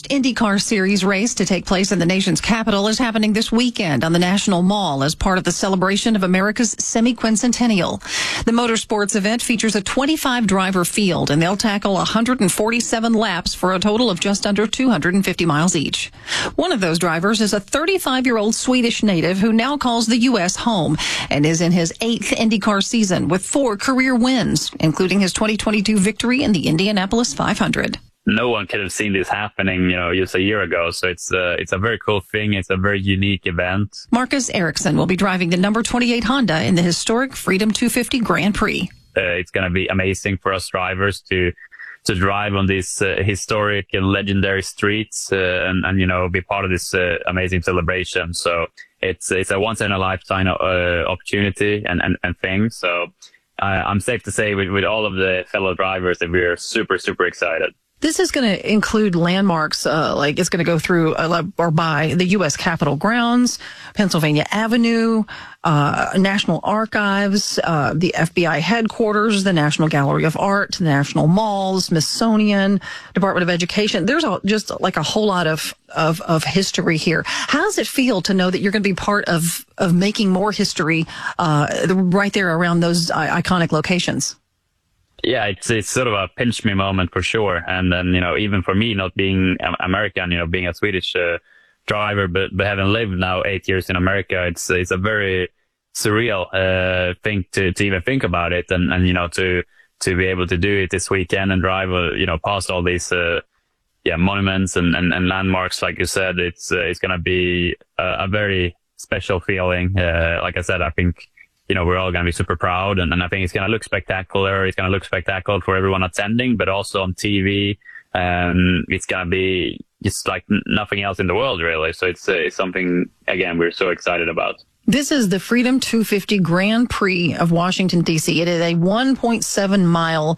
first IndyCar Series race to take place in the nation's capital is happening this weekend on the National Mall as part of the celebration of America's semi-quincentennial. The motorsports event features a 25-driver field, and they'll tackle 147 laps for a total of just under 250 miles each. One of those drivers is a 35-year-old Swedish native who now calls the U.S. home and is in his 8th IndyCar season with 4 career wins, including his 2022 victory in the Indianapolis 500. No one could have seen this happening, just a year ago. So it's a very cool thing. It's a very unique event. Marcus Ericsson will be driving the number 28 Honda in the historic Freedom 250 Grand Prix. It's going to be amazing for us drivers to drive on these historic and legendary streets and be part of this amazing celebration. So it's a once in a lifetime opportunity and thing. So I'm safe to say with all of the fellow drivers that we're super, super excited. This is going to include landmarks, like it's going to go through or by the U.S. Capitol grounds, Pennsylvania Avenue, National Archives, the FBI headquarters, the National Gallery of Art, the National Mall, Smithsonian, Department of Education. There's just like a whole lot of history here. How does it feel to know that you're going to be part of making more history right there around those iconic locations? Yeah, it's sort of a pinch me moment for sure. And then, even for me, not being American, being a Swedish driver, but having lived now 8 years in America, it's a very surreal thing to even think about it. And to be able to do it this weekend and drive, past all these monuments and landmarks, like you said, it's going to be a very special feeling. Like I said, I think we're all going to be super proud, and I think it's going to look spectacular. It's going to look spectacular for everyone attending, but also on TV. It's going to be just like nothing else in the world, really. So it's something, again, we're so excited about. This is the Freedom 250 Grand Prix of Washington, D.C. It is a 1.7-mile,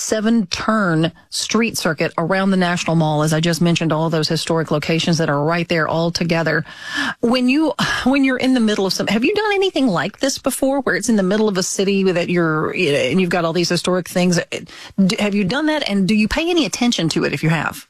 7-turn street circuit around the National Mall, as I just mentioned, all of those historic locations that are right there all together. When you're in the middle of have you done anything like this before, where it's in the middle of a city that and you've got all these historic things? Have you done that, and do you pay any attention to it if you have?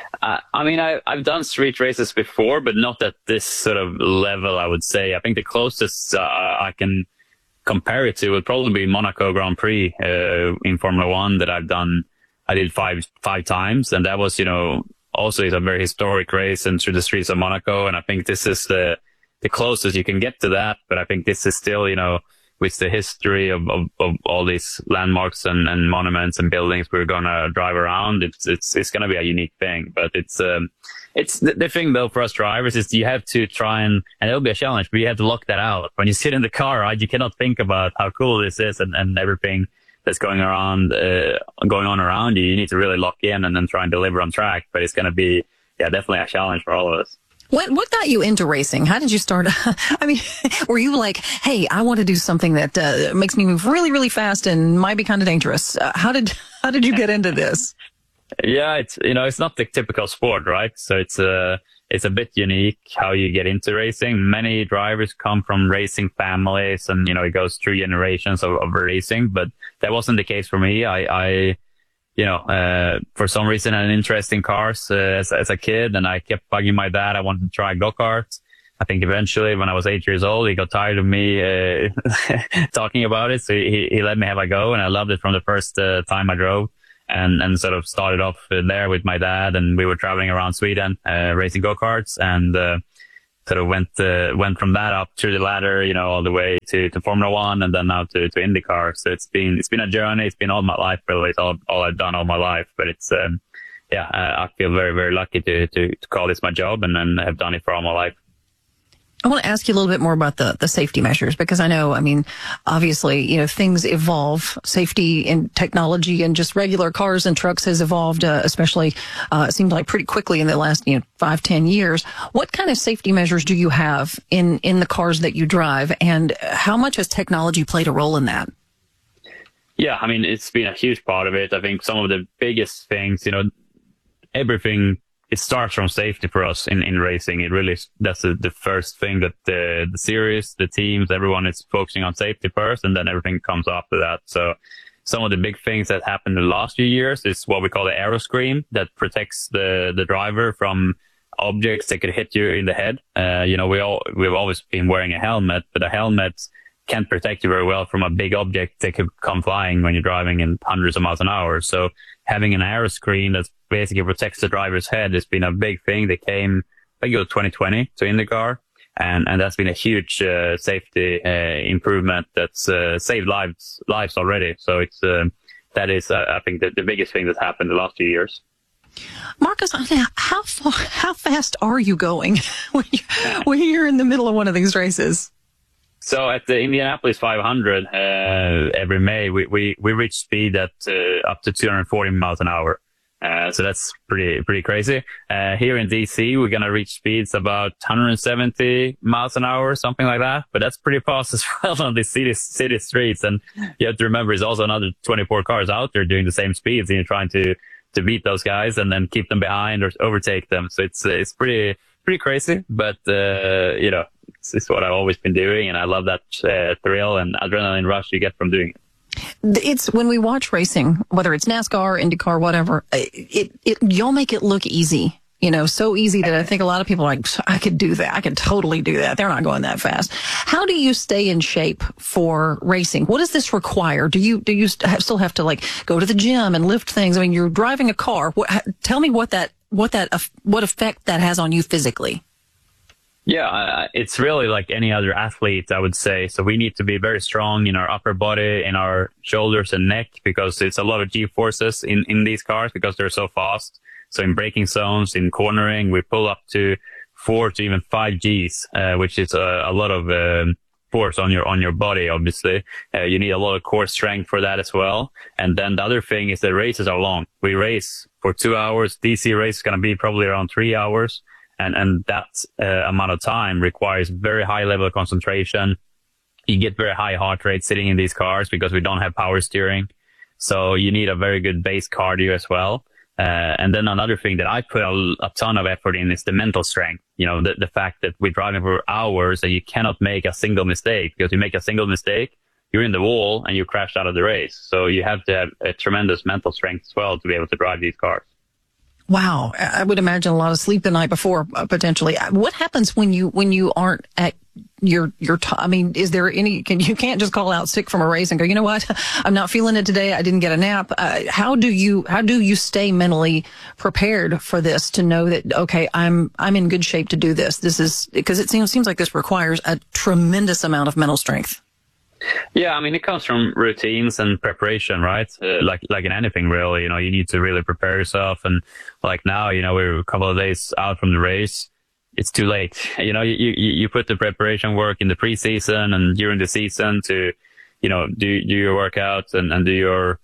I've done street races before, but not at this sort of level, I would say. I think the closest I can compare it to would probably be Monaco Grand Prix in Formula One that I've done. I did five times, and that was, also is a very historic race and through the streets of Monaco. And I think this is the closest you can get to that. But I think this is still, with the history of all these landmarks and monuments and buildings we're going to drive around, it's going to be a unique thing. But it's the thing though for us drivers is you have to try and it'll be a challenge, but you have to lock that out. When you sit in the car, right, you cannot think about how cool this is and everything that's going on around you. You need to really lock in and then try and deliver on track. But it's going to be, definitely a challenge for all of us. What got you into racing? How did you start? Were you like, hey, I want to do something that makes me move really, really fast and might be kind of dangerous? How did you get into this? Yeah, it's not the typical sport, right? So it's a bit unique how you get into racing. Many drivers come from racing families, and it goes through generations of racing. But that wasn't the case for me. For some reason, I had an interest in cars as a kid, and I kept bugging my dad. I wanted to try go-karts. I think eventually, when I was 8 years old, he got tired of me talking about it, so he let me have a go, and I loved it from the first time I drove, and sort of started off there with my dad, and we were traveling around Sweden racing go-karts, and sort of went from that up through the ladder, all the way to Formula One, and then now to IndyCar. So it's been a journey. It's been all my life, really. It's all I've done all my life. But it's, I feel very, very lucky to call this my job and then have done it for all my life. I want to ask you a little bit more about the safety measures, because I know, obviously, things evolve. Safety and technology and just regular cars and trucks has evolved, especially, it seems like pretty quickly in the last, 5-10 years. What kind of safety measures do you have in the cars that you drive, and how much has technology played a role in that? Yeah, it's been a huge part of it. I think some of the biggest things, everything, it starts from safety for us in racing. It really, that's the first thing that the series, the teams, everyone is focusing on safety first, and then everything comes after that. So some of the big things that happened in the last few years is what we call the aero screen that protects the driver from objects that could hit you in the head. We've always been wearing a helmet, but a helmet can't protect you very well from a big object that could come flying when you're driving in hundreds of miles an hour. So having an aero screen that basically protects the driver's head has been a big thing that came, I think it was 2020 to IndyCar. And that's been a huge safety improvement that's saved lives already. So it's that is, I think, the biggest thing that's happened the last few years. Marcus, how fast are you going when you're in the middle of one of these races? So at the Indianapolis 500 every May, we reach speed at up to 240 miles an hour. So that's pretty crazy. Here in DC, we're going to reach speeds about 170 miles an hour, something like that. But that's pretty fast as well on the city streets. And you have to remember, there's also another 24 cars out there doing the same speeds, and you're trying to beat those guys and then keep them behind or overtake them. So it's pretty crazy, but it's what I've always been doing, and I love that thrill and adrenaline rush you get from doing it. It's when we watch racing, whether it's NASCAR, IndyCar, whatever, y'all make it look easy, so easy that I think a lot of people are like, I could do that. I could totally do that. They're not going that fast. How do you stay in shape for racing? What does this require? Do you still have to go to the gym and lift things? I mean, you're driving a car. Tell me what effect that has on you physically. Yeah, it's really like any other athlete, I would say. So we need to be very strong in our upper body, in our shoulders and neck, because it's a lot of G forces in these cars because they're so fast. So in braking zones, in cornering, we pull up to 4 to even 5 Gs, which is a lot of force on your body, obviously. You need a lot of core strength for that as well. And then the other thing is the races are long. We race for 2 hours. DC race is going to be probably around 3 hours. And that amount of time requires very high level of concentration. You get very high heart rate sitting in these cars because we don't have power steering. So you need a very good base cardio as well. And then another thing that I put a ton of effort in is the mental strength. The fact that we're driving for hours and you cannot make a single mistake, because you make a single mistake, you're in the wall and you crash out of the race. So you have to have a tremendous mental strength as well to be able to drive these cars. Wow. I would imagine a lot of sleep the night before, potentially. What happens when you aren't at your I mean, is there you can't just call out sick from a race and go, you know what? I'm not feeling it today. I didn't get a nap. How do you stay mentally prepared for this to know that, okay, I'm in good shape to do this? This is because it seems like this requires a tremendous amount of mental strength. Yeah, I mean, it comes from routines and preparation, right? Like in anything, really, you need to really prepare yourself. And like now, we're a couple of days out from the race. It's too late. You put the preparation work in the preseason and during the season to, do your workouts and do your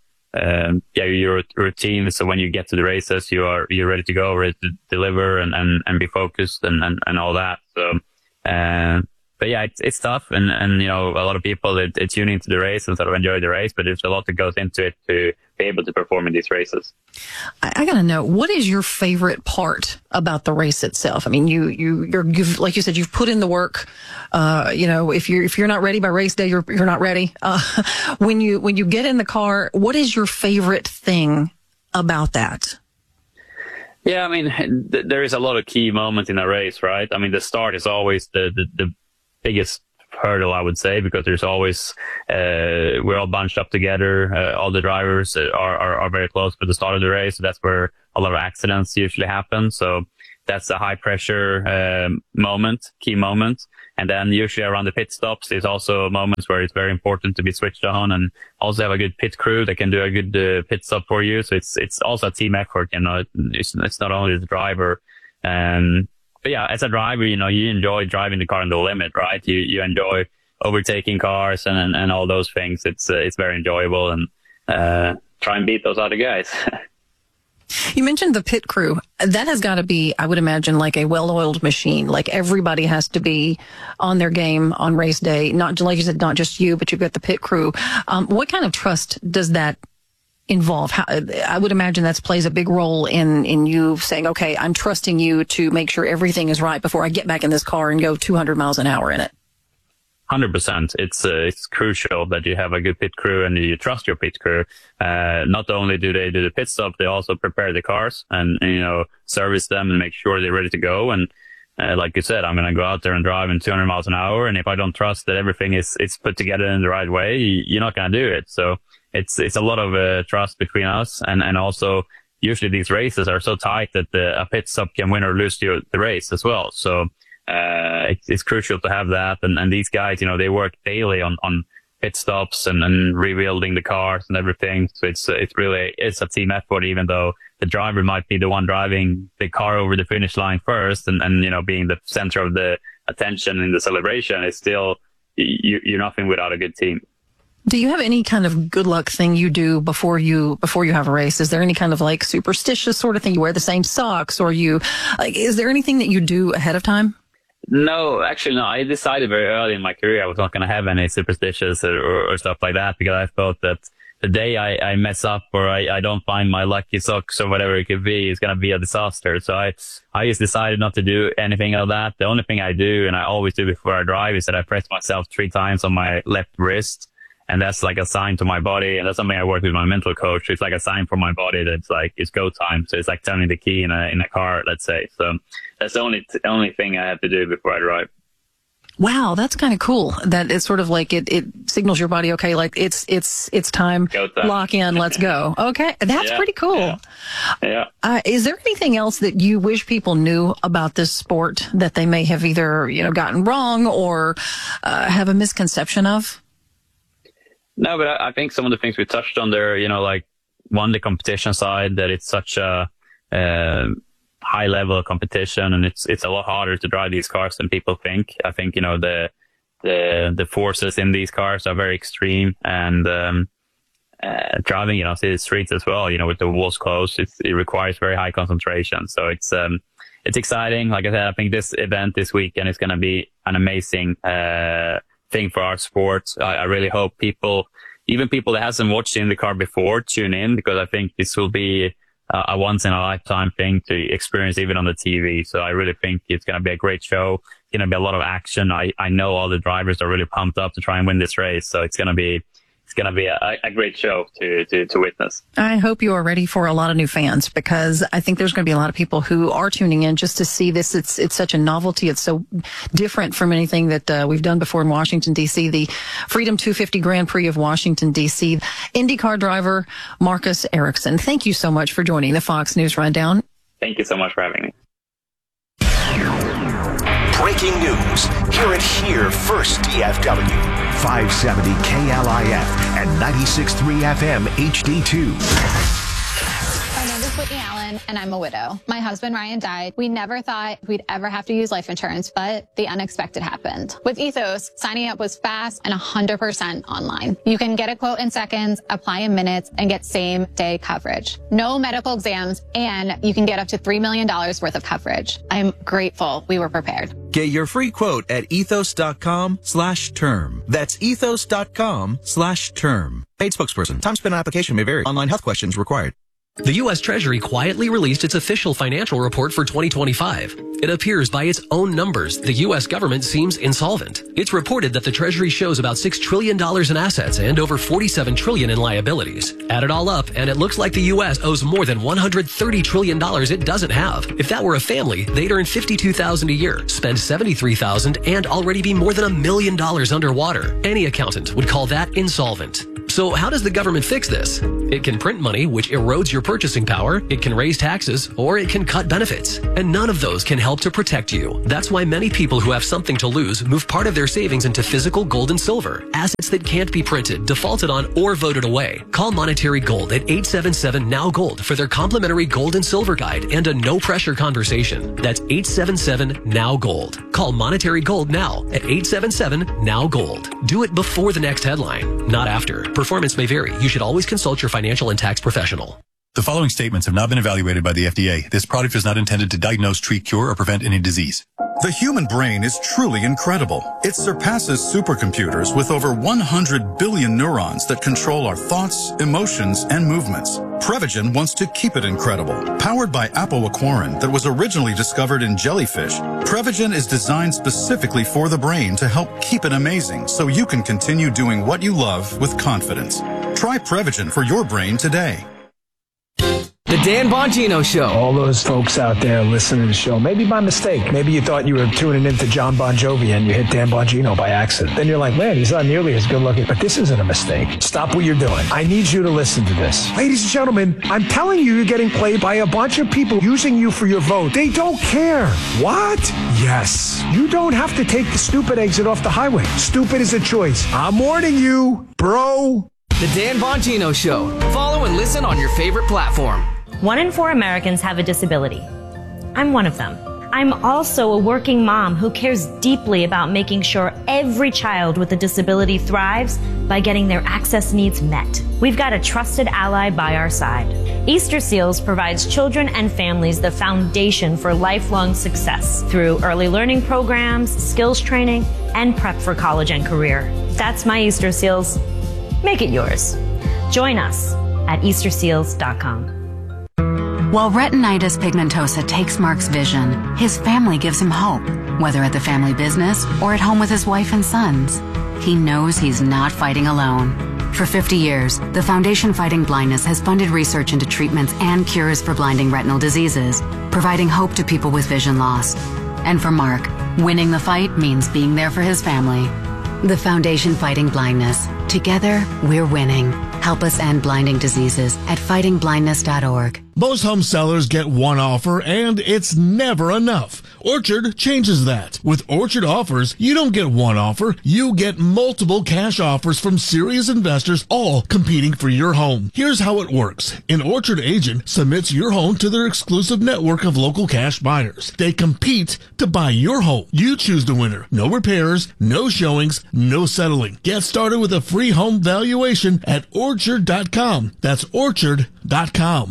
routine. So when you get to the races, you're ready to go, ready to deliver and be focused and all that. So, but yeah, it's tough. And a lot of people, they tune into the race and sort of enjoy the race, but there's a lot that goes into it to be able to perform in these races. I gotta know, what is your favorite part about the race itself? I mean, you've like you said, you've put in the work. If you're not ready by race day, you're not ready. When you get in the car, what is your favorite thing about that? Yeah, I mean, there is a lot of key moments in a race, right? I mean, the start is always the biggest hurdle, I would say, because there's always, we're all bunched up together. All the drivers are very close to the start of the race. So that's where a lot of accidents usually happen. So that's a high pressure, key moment. And then usually around the pit stops is also moments where it's very important to be switched on and also have a good pit crew that can do a good pit stop for you. So it's also a team effort, it's not only the driver. But yeah, as a driver, you enjoy driving the car on the limit, right? You enjoy overtaking cars and all those things. It's very enjoyable and, try and beat those other guys. You mentioned the pit crew. That has got to be, I would imagine, like a well-oiled machine. Like everybody has to be on their game on race day. Not, like you said, not just you, but you've got the pit crew. What kind of trust does that involve? I would imagine that plays a big role in you saying, okay, I'm trusting you to make sure everything is right before I get back in this car and go 200 miles an hour in it. 100%. It's crucial that you have a good pit crew and you trust your pit crew. Not only do they do the pit stop, they also prepare the cars and service them and make sure they're ready to go. And like you said, I'm going to go out there and drive in 200 miles an hour. And if I don't trust that everything is put together in the right way, you're not going to do it. So it's a lot of trust between us. And also usually these races are so tight that a pit stop can win or lose the race as well. So it's crucial to have that. And these guys, they work daily on pit stops and rebuilding the cars and everything. So it's a team effort, even though the driver might be the one driving the car over the finish line first and being the center of the attention in the celebration. It's still, you're nothing without a good team. Do you have any kind of good luck thing you do before you have a race? Is there any kind of like superstitious sort of thing? You wear the same socks or is there anything that you do ahead of time? No, actually, no. I decided very early in my career I was not going to have any superstitions or stuff like that, because I thought that the day I mess up or I don't find my lucky socks or whatever it could be, it's going to be a disaster. So I just decided not to do anything of that. The only thing I do, and I always do before I drive, is that I press myself 3 times on my left wrist. And that's like a sign to my body. And that's something I work with my mental coach. It's like a sign for my body that it's like, it's go time. So it's like turning the key in a car, let's say. So that's the only thing I have to do before I drive. Wow, that's kind of cool. That it's sort of like it signals your body, okay, like it's time. Go time. Lock in, let's go. Okay, that's pretty cool. Yeah. Is there anything else that you wish people knew about this sport that they may have either gotten wrong or have a misconception of? No, but I think some of the things we touched on there, like the competition side, that it's such a high level of competition, and it's a lot harder to drive these cars than people think. I think the forces in these cars are very extreme, and driving the streets as well, with the walls closed, it requires very high concentration. So it's exciting. Like I said, I think this event this weekend is going to be an amazing thing for our sport. I really hope even people that hasn't watched IndyCar before, tune in, because I think this will be a once in a lifetime thing to experience even on the TV. So I really think it's going to be a great show. It's going to be a lot of action. I know all the drivers are really pumped up to try and win this race. So it's going to be a great show to witness. I hope you are ready for a lot of new fans, because I think there's going to be a lot of people who are tuning in just to see this. It's such a novelty. It's so different from anything that we've done before in Washington, D.C. The Freedom 250 Grand Prix of Washington, D.C. IndyCar driver Marcus Ericsson, thank you so much for joining the Fox News Rundown. Thank you so much for having me. Breaking news. Hear it here first, DFW. 570 KLIF and 96.3 FM HD2. My name is Whitney Allen, and I'm a widow. My husband, Ryan, died. We never thought we'd ever have to use life insurance, but the unexpected happened. With Ethos, signing up was fast and 100% online. You can get a quote in seconds, apply in minutes, and get same-day coverage. No medical exams, and you can get up to $3 million worth of coverage. I'm grateful we were prepared. Get your free quote at ethos.com/term. That's ethos.com/term. Paid spokesperson. Time spent on application may vary. Online health questions required. The U.S. Treasury quietly released its official financial report for 2025. It appears by its own numbers, the U.S. government seems insolvent. It's reported that the Treasury shows about $6 trillion in assets and over $47 trillion in liabilities. Add it all up, and it looks like the U.S. owes more than $130 trillion it doesn't have. If that were a family, they'd earn $52,000 a year, spend $73,000, and already be more than $1 million underwater. Any accountant would call that insolvent. So how does the government fix this? It can print money, which erodes your purchasing power, it can raise taxes, or it can cut benefits. And none of those can help to protect you. That's why many people who have something to lose move part of their savings into physical gold and silver, assets that can't be printed, defaulted on, or voted away. Call Monetary Gold at 877-NOW-GOLD for their complimentary gold and silver guide and a no-pressure conversation. That's 877-NOW-GOLD. Call Monetary Gold now at 877-NOW-GOLD. Do it before the next headline, not after. Performance may vary. You should always consult your financial and tax professional. The following statements have not been evaluated by the FDA. This product is not intended to diagnose, treat, cure, or prevent any disease. The human brain is truly incredible. It surpasses supercomputers with over 100 billion neurons that control our thoughts, emotions, and movements. Prevagen wants to keep it incredible. Powered by apoaquarin that was originally discovered in jellyfish, Prevagen is designed specifically for the brain to help keep it amazing so you can continue doing what you love with confidence. Try Prevagen for your brain today. The Dan Bongino Show. All those folks out there listening to the show, maybe by mistake. Maybe you thought you were tuning into John Bon Jovi and you hit Dan Bongino by accident. Then you're like, man, he's not nearly as good looking. But this isn't a mistake. Stop what you're doing. I need you to listen to this. Ladies and gentlemen, I'm telling you, you're getting played by a bunch of people using you for your vote. They don't care. What? Yes. You don't have to take the stupid exit off the highway. Stupid is a choice. I'm warning you, bro. The Dan Bongino Show. Follow and listen on your favorite platform. 1 in 4 Americans have a disability. I'm one of them. I'm also a working mom who cares deeply about making sure every child with a disability thrives by getting their access needs met. We've got a trusted ally by our side. Easter Seals provides children and families the foundation for lifelong success through early learning programs, skills training, and prep for college and career. That's my Easter Seals. Make it yours. Join us at easterseals.com. While retinitis pigmentosa takes Mark's vision, his family gives him hope, whether at the family business or at home with his wife and sons. He knows he's not fighting alone. For 50 years, the Foundation Fighting Blindness has funded research into treatments and cures for blinding retinal diseases, providing hope to people with vision loss. And for Mark, winning the fight means being there for his family. The Foundation Fighting Blindness. Together, we're winning. Help us end blinding diseases at fightingblindness.org. Most home sellers get one offer, and it's never enough. Orchard changes that. With Orchard Offers, you don't get one offer, you get multiple cash offers from serious investors, all competing for your home. Here's how it works. An Orchard agent submits your home to their exclusive network of local cash buyers. They compete to buy your home. You choose the winner. No repairs, no showings, no settling. Get started with a free home valuation at orchard.com. That's orchard.com.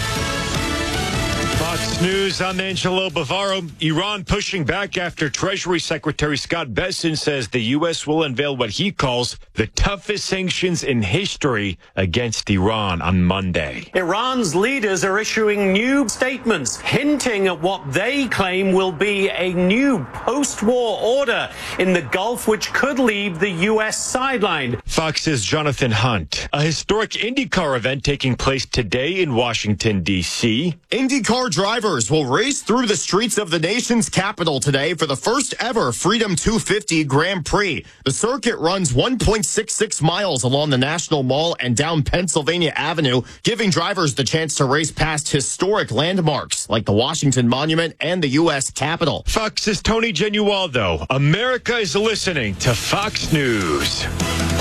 Fox News, I'm Angelo Bavaro. Iran pushing back after Treasury Secretary Scott Bessent says the U.S. will unveil what he calls the toughest sanctions in history against Iran on Monday. Iran's leaders are issuing new statements hinting at what they claim will be a new post-war order in the Gulf, which could leave the U.S. sidelined. Fox's Jonathan Hunt. A historic IndyCar event taking place today in Washington, D.C. IndyCar drivers will race through the streets of the nation's capital today for the first ever Freedom 250 Grand Prix. The circuit runs 1.66 miles along the National Mall and down Pennsylvania Avenue, giving drivers the chance to race past historic landmarks like the Washington Monument and the U.S. Capitol. Fox's Tony Genualdo. America is listening to Fox News.